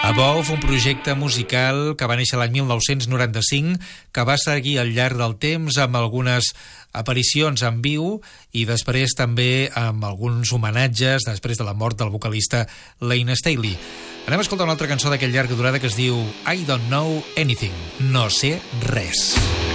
Above, un projecte musical que va néixer l'any 1995, que va seguir al llarg del temps amb algunes aparicions en viu i després també amb alguns homenatges després de la mort del vocalista Layne Staley. Anem a escoltar una altra cançó d'aquell llarga durada que es diu I Don't Know Anything, no sé res.